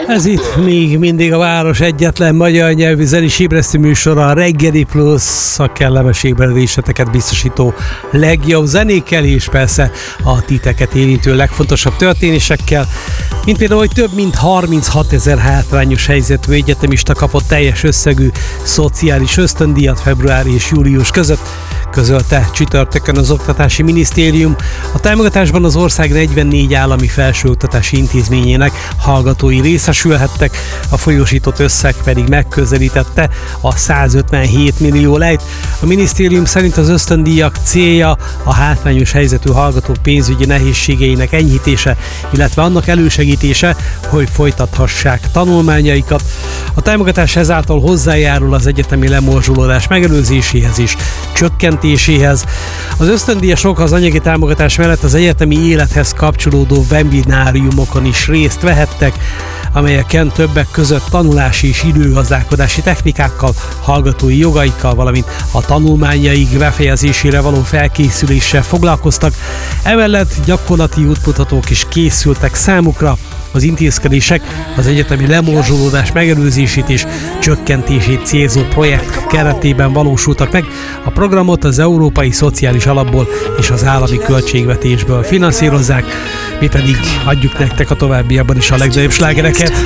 Ez itt még mindig a város egyetlen magyar nyelvű zenés ébresztő műsora, a Reggeli Plusz, a kellemes ébredéseteket biztosító legjobb zenékkel, és persze a titeket érintő legfontosabb történésekkel, mint például, hogy több mint 36 000 hátrányos helyzetű egyetemista kapott teljes összegű szociális ösztöndíjat február és július között, közölte csütörtökön az Oktatási Minisztérium. A támogatásban az ország 44 állami felsőoktatási intézményének hallgatói részesülhettek, a folyósított összeg pedig megközelítette a 157 millió lejt. A minisztérium szerint az ösztöndíjak célja a hátrányos helyzetű hallgatók pénzügyi nehézségeinek enyhítése, illetve annak elősegítése, hogy folytathassák tanulmányaikat. A támogatás ezáltal hozzájárul az egyetemi lemorzsolódás megelőzéséhez és csökkentéséhez. Az ösztöndíjasok az anyagi támogatás mellett az egyetemi élethez kapcsolódó webináriumokon is részt vehettek, amelyeken többek között tanulási és időgazdálkodási technikákkal, hallgatói jogaikkal, valamint a tanulmányaik befejezésére való felkészüléssel foglalkoztak. Emellett gyakorlati útmutatók is készültek számukra. Az intézkedések az egyetemi lemorzsolódás megelőzését és csökkentését célzó projekt keretében valósultak meg. A programot az Európai Szociális Alapból és az állami költségvetésből finanszírozzák. Mi pedig adjuk nektek a továbbiakban is a legnagyobb slágereket.